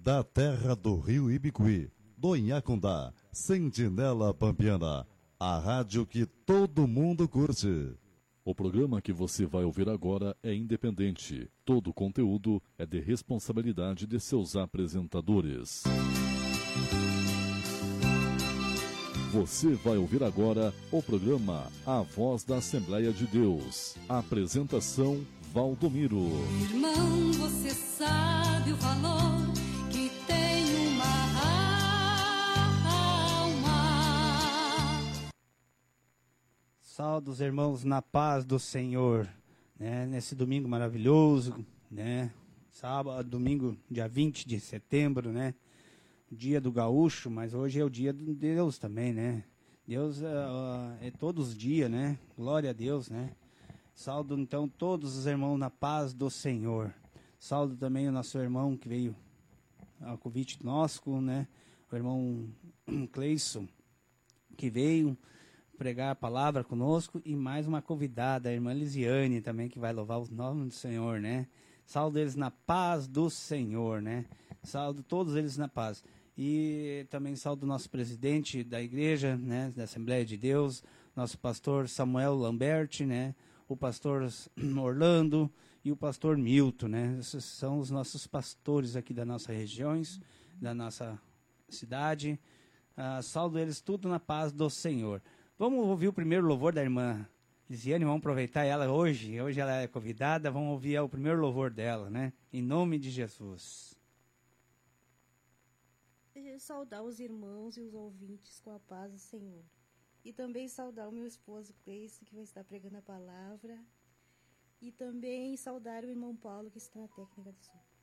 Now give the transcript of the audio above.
da terra do Rio Ibicuí, do Inhacundá, Sentinela Pampiana, a rádio que todo mundo curte. O programa que você vai ouvir agora é independente. Todo o conteúdo é de responsabilidade de seus apresentadores. Você vai ouvir agora o programa A Voz da Assembleia de Deus. Apresentação Valdomiro. Irmão, você sabe o valor que tem uma alma. Saúde os irmãos na paz do Senhor, né? Nesse domingo maravilhoso, né? Sábado, domingo, dia 20 de setembro, né? Dia do gaúcho, mas hoje é o dia de Deus também, né? Deus é todos os dias, né? Glória a Deus, né? Saúdo então todos os irmãos na paz do Senhor. Saúdo também o nosso irmão que veio ao convite nosso, né? O irmão Cleison, que veio pregar a palavra conosco, e mais uma convidada, a irmã Lisiane também, que vai louvar o nome do Senhor, né? Saúdo eles na paz do Senhor, né? Saúdo todos eles na paz. E também saúdo o nosso presidente da igreja, né? Da Assembleia de Deus, nosso pastor Samuel Lambert, né? O pastor Orlando e o pastor Milton, né? Esses são os nossos pastores aqui das nossas regiões, da nossa cidade. Saúdo eles tudo na paz do Senhor. Vamos ouvir o primeiro louvor da irmã Lisiane, vamos aproveitar ela hoje. Hoje ela é convidada, vamos ouvir o primeiro louvor dela, né? Em nome de Jesus. Saudar os irmãos e os ouvintes com a paz do Senhor. E também saudar o meu esposo Cleiton, que vai estar pregando a palavra. E também saudar o irmão Paulo, que está na técnica de som.